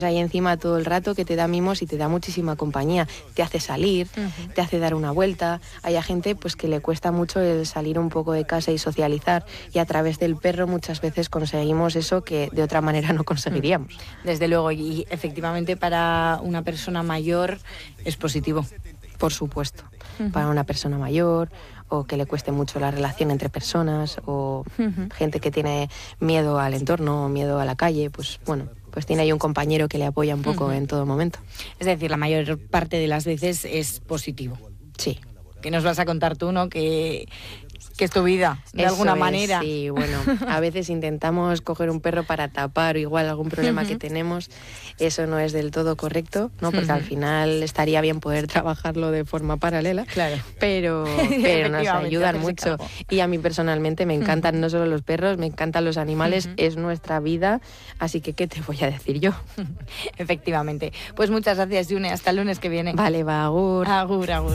ahí encima todo el rato, que te da mimos y te da muchísima compañía, te hace salir, te hace dar una vuelta. Hay a gente pues que le cuesta mucho el salir un poco de casa y socializar, y a través del perro muchas veces conseguimos eso que de otra manera no conseguiríamos. Desde luego, y efectivamente para una persona mayor es positivo. Por supuesto, para una persona mayor, o que le cueste mucho la relación entre personas, o gente que tiene miedo al entorno o miedo a la calle, pues bueno, pues tiene ahí un compañero que le apoya un poco en todo momento. Es decir, la mayor parte de las veces es positivo. Sí. ¿Qué nos vas a contar tú, no? Que es tu vida, de alguna manera. Sí, bueno, a veces intentamos coger un perro para tapar igual algún problema que tenemos. Eso no es del todo correcto, ¿no? Porque al final estaría bien poder trabajarlo de forma paralela, claro. pero nos ayudan mucho. Y a mí personalmente me encantan no solo los perros, me encantan los animales, es nuestra vida, así que ¿qué te voy a decir yo? Efectivamente. Pues muchas gracias, June, hasta el lunes que viene. Vale, va, agur. Agur, agur.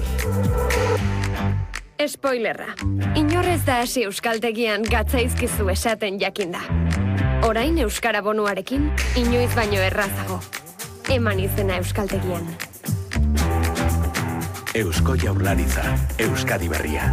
Spoilerra. Inorrez da hasi euskaltegian gatzaizkizu esaten jakinda. Orain euskara bonuarekin, inoiz baino errazago. Eman izena euskaltegian. Eusko Jaurlaritza, Euskadi Berria.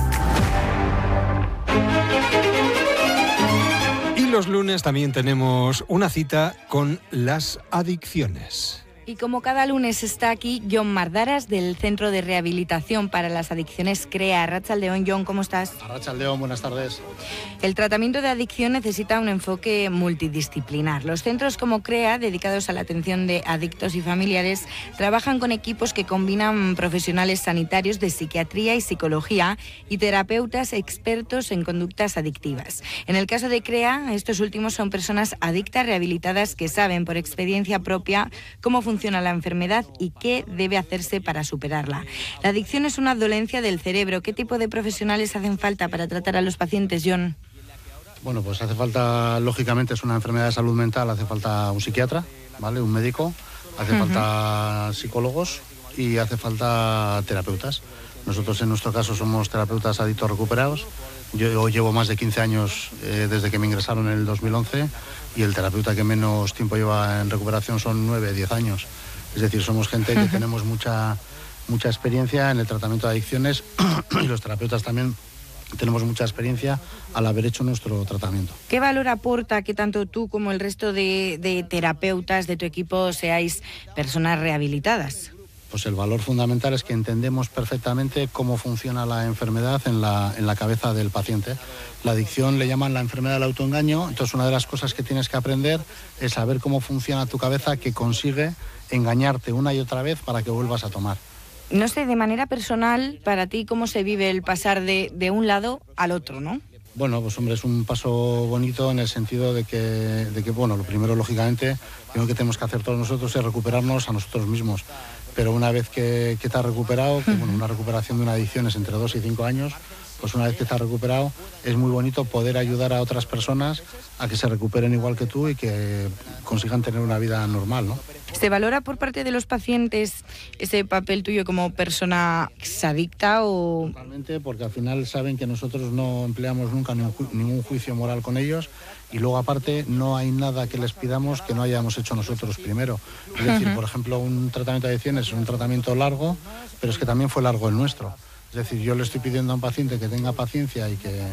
Y los lunes también tenemos una cita con las adicciones. Y como cada lunes está aquí Jon Mardaras del Centro de Rehabilitación para las Adicciones CREA. Arratsaldeon, Jon, ¿cómo estás? Arratsaldeon, buenas tardes. El tratamiento de adicción necesita un enfoque multidisciplinar. Los centros como CREA, dedicados a la atención de adictos y familiares, trabajan con equipos que combinan profesionales sanitarios de psiquiatría y psicología y terapeutas expertos en conductas adictivas. En el caso de CREA, estos últimos son personas adictas rehabilitadas que saben por experiencia propia cómo funciona la enfermedad y qué debe hacerse para superarla. La adicción es una dolencia del cerebro. ¿Qué tipo de profesionales hacen falta para tratar a los pacientes, Jon? Bueno, pues hace falta, lógicamente es una enfermedad de salud mental, hace falta un psiquiatra, ¿vale? Un médico, hace falta psicólogos y hace falta terapeutas. Nosotros en nuestro caso somos terapeutas adictos recuperados. Yo llevo más de 15 años desde que me ingresaron en el 2011 y el terapeuta que menos tiempo lleva en recuperación son 9, 10 años. Es decir, somos gente que tenemos mucha experiencia en el tratamiento de adicciones y los terapeutas también tenemos mucha experiencia al haber hecho nuestro tratamiento. ¿Qué valor aporta que tanto tú como el resto de terapeutas de tu equipo seáis personas rehabilitadas? Pues el valor fundamental es que entendemos perfectamente cómo funciona la enfermedad en la cabeza del paciente. La adicción le llaman la enfermedad del autoengaño, entonces una de las cosas que tienes que aprender es saber cómo funciona tu cabeza que consigue engañarte una y otra vez para que vuelvas a tomar. No sé, de manera personal, para ti, ¿cómo se vive el pasar de un lado al otro, no? Bueno, pues hombre, es un paso bonito en el sentido de que bueno, lo primero, lógicamente, lo que tenemos que hacer todos nosotros es recuperarnos a nosotros mismos. Pero una vez que te has recuperado, que bueno, una recuperación de una adicción es entre 2 y 5 años, pues una vez que te has recuperado es muy bonito poder ayudar a otras personas a que se recuperen igual que tú y que consigan tener una vida normal, ¿no? ¿Se valora por parte de los pacientes ese papel tuyo como persona exadicta o...? Totalmente, porque al final saben que nosotros no empleamos nunca ningún juicio moral con ellos y luego aparte no hay nada que les pidamos que no hayamos hecho nosotros primero. Es decir, por ejemplo, un tratamiento de adicciones es un tratamiento largo, pero es que también fue largo el nuestro. Es decir, yo le estoy pidiendo a un paciente que tenga paciencia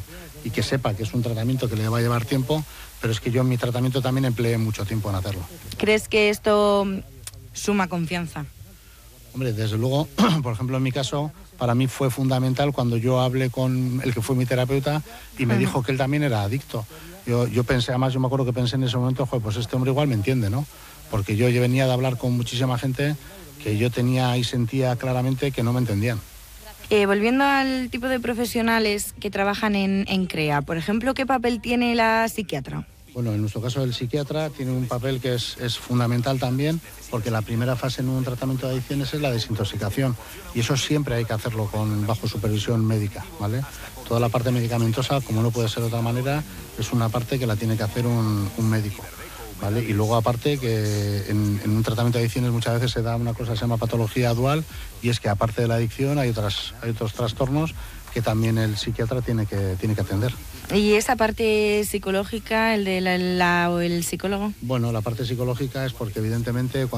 y que sepa que es un tratamiento que le va a llevar tiempo, pero es que yo en mi tratamiento también empleé mucho tiempo en hacerlo. ¿Crees que esto suma confianza? Hombre, desde luego, por ejemplo, en mi caso, para mí fue fundamental cuando yo hablé con el que fue mi terapeuta y me dijo que él también era adicto. Yo pensé, además yo me acuerdo que pensé en ese momento, pues este hombre igual me entiende, ¿no? Porque yo venía de hablar con muchísima gente que yo tenía y sentía claramente que no me entendían. Volviendo al tipo de profesionales que trabajan en CREA, por ejemplo, ¿qué papel tiene la psiquiatra? Bueno, en nuestro caso el psiquiatra tiene un papel que es fundamental también, porque la primera fase en un tratamiento de adicciones es la desintoxicación y eso siempre hay que hacerlo bajo supervisión médica, ¿vale? Toda la parte medicamentosa, como no puede ser de otra manera, es una parte que la tiene que hacer un médico, ¿vale? Y luego aparte que en un tratamiento de adicciones muchas veces se da una cosa que se llama patología dual y es que aparte de la adicción hay otros trastornos que también el psiquiatra tiene que atender. ¿Y esa parte psicológica, el de el psicólogo? Bueno, la parte psicológica es porque evidentemente